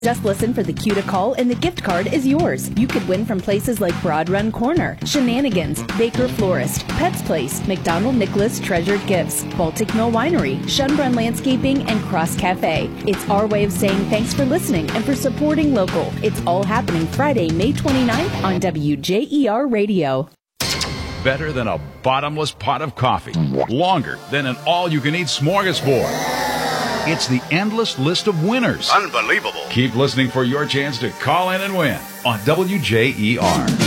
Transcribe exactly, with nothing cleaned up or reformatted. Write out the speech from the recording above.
Just listen for the cue to call and the gift card is yours. You could win from places like Broad Run Corner, Shenanigans, Baker Florist, Pets Place, McDonald Nicholas Treasured Gifts, Baltic Mill Winery, Schönbrunn Landscaping, and Cross Cafe. It's our way of saying thanks for listening and for supporting local. It's all happening Friday, May twenty-ninth on W J E R Radio. Better than a bottomless pot of coffee. Longer than an all-you-can-eat smorgasbord. It's the endless list of winners. Unbelievable. Keep listening for your chance to call in and win on W J E R.